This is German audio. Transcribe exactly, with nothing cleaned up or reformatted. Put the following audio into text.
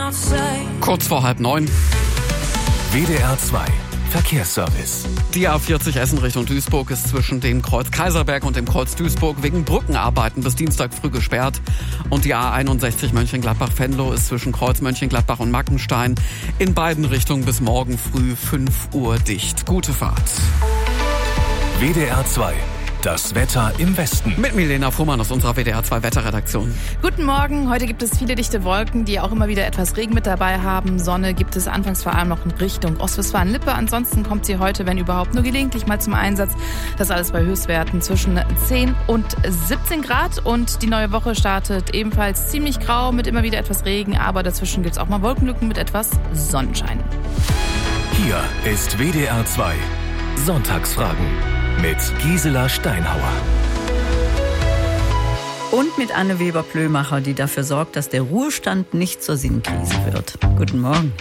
Kurz vor halb neun. W D R zwei Verkehrsservice. Die A vierzig Essen Richtung Duisburg ist zwischen dem Kreuz Kaiserberg und dem Kreuz Duisburg wegen Brückenarbeiten bis Dienstag früh gesperrt. Und die A einundsechzig Mönchengladbach-Venlo ist zwischen Kreuz Mönchengladbach und Mackenstein in beiden Richtungen bis morgen früh fünf Uhr dicht. Gute Fahrt. W D R zwei. Das Wetter im Westen. Mit Milena Fuhrmann aus unserer W D R zwei Wetterredaktion. Guten Morgen. Heute gibt es viele dichte Wolken, die auch immer wieder etwas Regen mit dabei haben. Sonne gibt es anfangs vor allem noch in Richtung Ostwestfalen-Lippe. Ansonsten kommt sie heute, wenn überhaupt, nur gelegentlich mal zum Einsatz. Das alles bei Höchstwerten zwischen zehn und siebzehn Grad. Und die neue Woche startet ebenfalls ziemlich grau mit immer wieder etwas Regen. Aber dazwischen gibt es auch mal Wolkenlücken mit etwas Sonnenschein. Hier ist W D R zwei Sonntagsfragen mit Gisela Steinhauer. Und mit Anne Weber-Plömacher, die dafür sorgt, dass der Ruhestand nicht zur Sinnkrise wird. Guten Morgen.